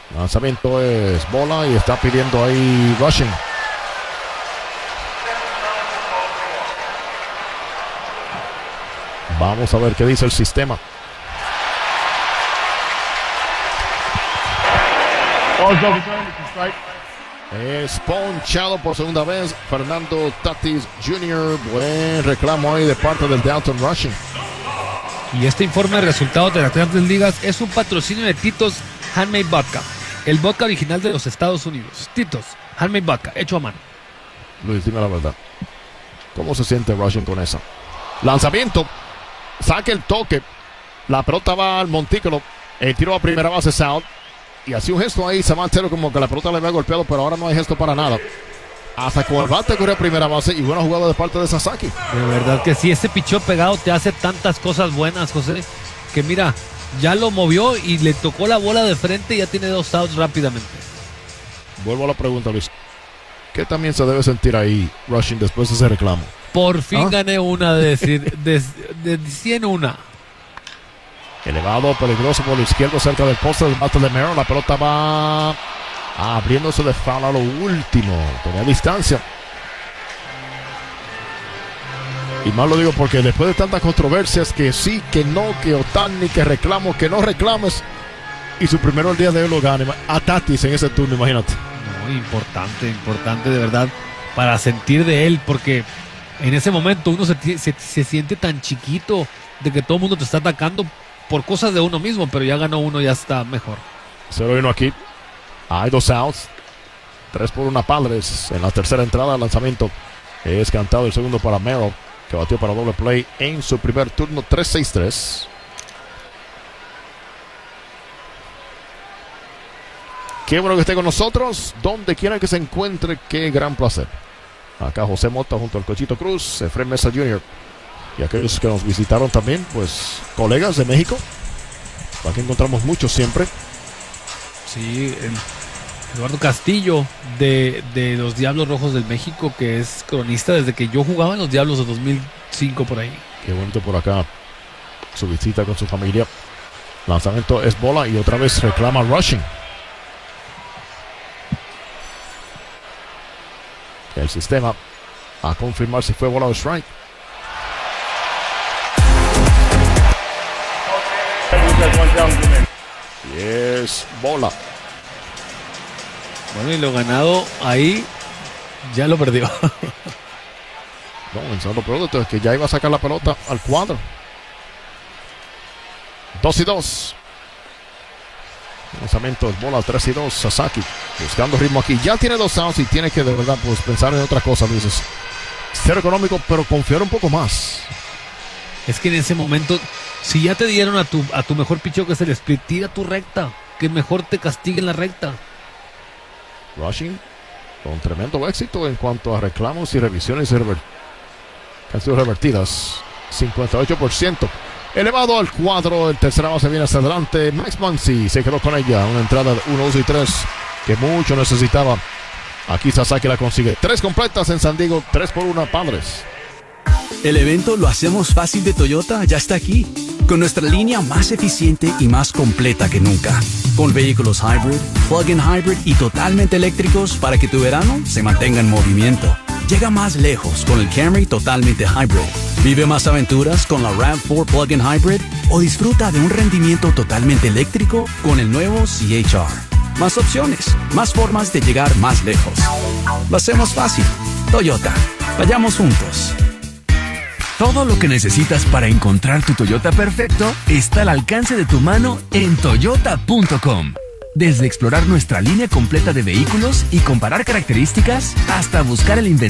Lanzamiento es bola y está pidiendo ahí rushing. Vamos a ver qué dice el sistema. Es ponchado por segunda vez Fernando Tatis Jr. Buen reclamo ahí de parte del Dalton Rushing. Y este informe de resultados de las grandes ligas es un patrocinio de Tito's Handmade Vodka, el vodka original de los Estados Unidos. Tito's Handmade Vodka, hecho a mano. Luis, dime la verdad. ¿Cómo se siente Rushing con esa? Lanzamiento. Saca el toque. La pelota va al montículo. El tiro a primera base es out. Y así un gesto ahí, Samantero, como que la pelota le había golpeado, pero ahora no hay gesto para nada. Hasta con el bate corrió a primera base y buena jugada de parte de Sasaki. De verdad que sí, ese picheo pegado te hace tantas cosas buenas, José, que mira, ya lo movió y le tocó la bola de frente y ya tiene 2 outs rápidamente. Vuelvo a la pregunta, Luis. ¿Qué también se debe sentir ahí Rushing después de ese reclamo? Por fin gané una de 100 una. Elevado, peligroso por la izquierda cerca del poste del bate de Merrill. La pelota va abriéndose de foul a lo último. Tomó distancia. Y más lo digo porque después de tantas controversias, que sí, que no, que Ohtani, que reclamo, que no reclames, y su primero el día de hoy lo gane a Tatis en ese turno, imagínate. No, importante de verdad para sentir de él, porque en ese momento uno se siente tan chiquito de que todo el mundo te está atacando por cosas de uno mismo, pero ya ganó uno, ya está mejor. 0-1 aquí. Hay 2 outs. 3-1 Padres. En la tercera entrada, el lanzamiento es cantado. El segundo para Merrill, que batió para doble play en su primer turno. 3-6-3. Qué bueno que esté con nosotros. Donde quiera que se encuentre, qué gran placer. Acá José Mota junto al Cochito Cruz, Efraín Mesa Jr. Y aquellos que nos visitaron también, pues colegas de México. Aquí encontramos muchos siempre. Sí, Eduardo Castillo de los Diablos Rojos del México, que es cronista desde que yo jugaba en los Diablos de 2005 por ahí. Qué bonito por acá su visita con su familia. Lanzamiento es bola y otra vez reclama Rushing. El sistema a confirmar si fue bola o strike. Y es bola. Bueno, y lo ganado ahí ya lo perdió. No, en segundo producto es que ya iba a sacar la pelota al cuadro. 2-2. Lanzamiento es bola, 3-2. Sasaki buscando ritmo aquí. Ya tiene 2 outs y tiene que de verdad pues pensar en otra cosa, Luis. Cero económico, pero confiar un poco más. Es que en ese momento, si ya te dieron a tu mejor picheo, que es el split, tira tu recta, que mejor te castiguen la recta. Rushing con tremendo éxito en cuanto a reclamos y revisiones que han sido revertidas. 58%. Elevado al cuadro, el tercera base viene hacia adelante. Max Muncy se quedó con ella. Una entrada de 1, 2 y 3 que mucho necesitaba. Aquí Sasaki la consigue. 3 completas en San Diego, 3-1 Padres. El evento Lo Hacemos Fácil de Toyota ya está aquí, con nuestra línea más eficiente y más completa que nunca, con vehículos hybrid, plug-in hybrid y totalmente eléctricos para que tu verano se mantenga en movimiento. Llega más lejos con el Camry totalmente hybrid. Vive más aventuras con la RAV4 plug-in hybrid o disfruta de un rendimiento totalmente eléctrico con el nuevo CHR. Más opciones, más formas de llegar más lejos. Lo hacemos fácil. Toyota. Vayamos juntos. Todo lo que necesitas para encontrar tu Toyota perfecto está al alcance de tu mano en Toyota.com. Desde explorar nuestra línea completa de vehículos y comparar características hasta buscar el inventario